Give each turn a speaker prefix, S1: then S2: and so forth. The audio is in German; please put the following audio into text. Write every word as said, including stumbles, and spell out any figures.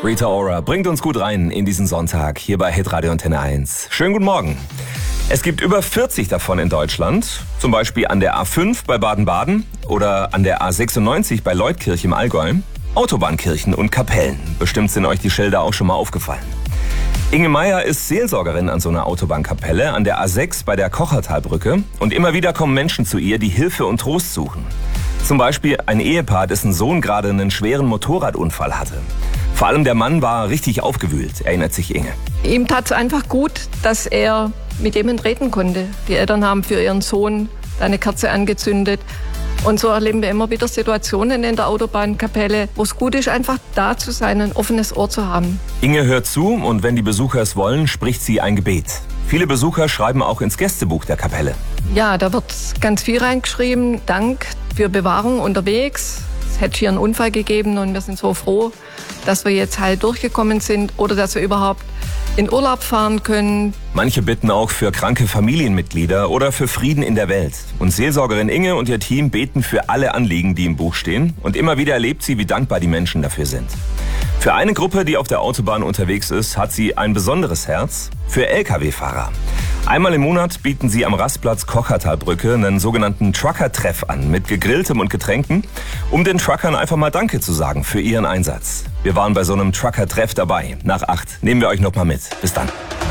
S1: Rita Ora bringt uns gut rein in diesen Sonntag hier bei Hitradio Antenne eins. Schönen guten Morgen. Es gibt über vierzig davon in Deutschland, zum Beispiel an der A fünf bei Baden-Baden oder an der A sechsundneunzig bei Leutkirch im Allgäu. Autobahnkirchen und Kapellen. Bestimmt sind euch die Schilder auch schon mal aufgefallen. Inge Meier ist Seelsorgerin an so einer Autobahnkapelle an der A sechs bei der Kochertalbrücke. Und immer wieder kommen Menschen zu ihr, die Hilfe und Trost suchen. Zum Beispiel ein Ehepaar, dessen Sohn gerade einen schweren Motorradunfall hatte. Vor allem der Mann war richtig aufgewühlt, erinnert sich Inge.
S2: Ihm tat es einfach gut, dass er mit jemandem reden konnte. Die Eltern haben für ihren Sohn eine Kerze angezündet. Und so erleben wir immer wieder Situationen in der Autobahnkapelle, wo es gut ist, einfach da zu sein, ein offenes Ohr zu haben.
S1: Inge hört zu und wenn die Besucher es wollen, spricht sie ein Gebet. Viele Besucher schreiben auch ins Gästebuch der Kapelle.
S2: Ja, da wird ganz viel reingeschrieben. Dank für Bewahrung unterwegs. Es hätte hier einen Unfall gegeben und wir sind so froh, dass wir jetzt halt durchgekommen sind oder dass wir überhaupt in Urlaub fahren können.
S1: Manche bitten auch für kranke Familienmitglieder oder für Frieden in der Welt. Und Seelsorgerin Inge und ihr Team beten für alle Anliegen, die im Buch stehen. Und immer wieder erlebt sie, wie dankbar die Menschen dafür sind. Für eine Gruppe, die auf der Autobahn unterwegs ist, hat sie ein besonderes Herz. Für L K W-Fahrer. Einmal im Monat bieten sie am Rastplatz Kochertalbrücke einen sogenannten Trucker-Treff an mit Gegrilltem und Getränken, um den Truckern einfach mal Danke zu sagen für ihren Einsatz. Wir waren bei so einem Trucker-Treff dabei. Nach acht nehmen wir euch noch mal mit. Bis dann.